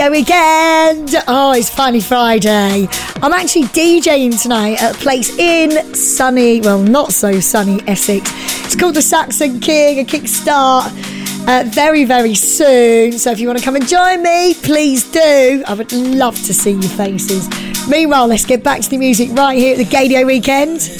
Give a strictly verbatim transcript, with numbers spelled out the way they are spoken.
Weekend. Oh, it's finally Friday. I'm actually DJing tonight at a place in sunny, well, not so sunny Essex. It's called the Saxon King, a kickstart uh, very, very soon. So if you want to come and join me, please do. I would love to see your faces. Meanwhile, let's get back to the music right here at the Gaydio Weekend.